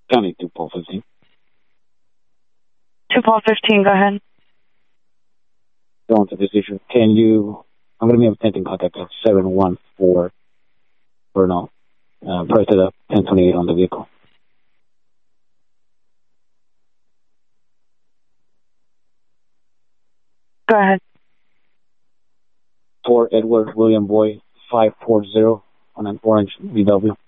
County 2 Paul 15. 2 Paul 15, go ahead. Going to this issue. I'm going to be attempting contact at 714 for now. Press to the 1028 on the vehicle. Go ahead. For Edward William Boy 540 on an orange VW.